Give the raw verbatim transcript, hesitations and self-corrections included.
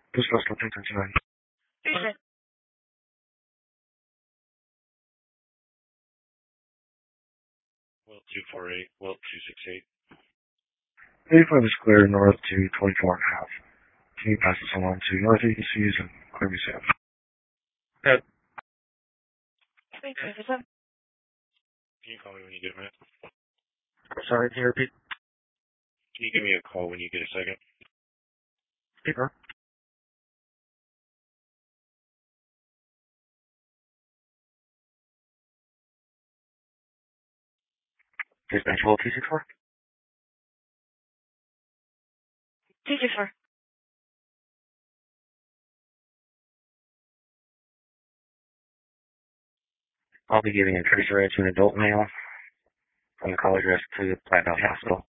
Discuss nothing tonight. Okay. Well, two four eight. Well, two six eight. eighty-five is clear north to twenty-four and a half. Can you pass this along to North A T Cs and clear me safe? Good. Thank you. Can you call me when you get a minute? Sorry, can you repeat? Can you give me a call when you get a second? Speaker. Dispatchable T six four? T six four. I'll be giving a tracer to an adult male from the college rest to the Platte Valley Hospital.